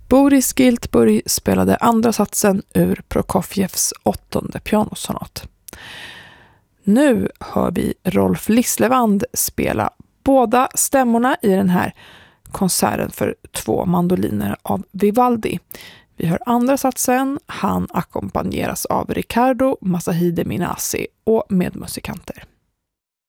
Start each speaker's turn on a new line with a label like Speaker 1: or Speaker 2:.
Speaker 1: Boris Giltburg spelade andra satsen ur Prokofjevs 8:e pianosonat. Nu hör vi Rolf Lislevand spela båda stämmorna i den här konserten för 2 mandoliner av Vivaldi. Vi hör andra satsen, han ackompanjeras av Riccardo Masahide Minasi och medmusikanter.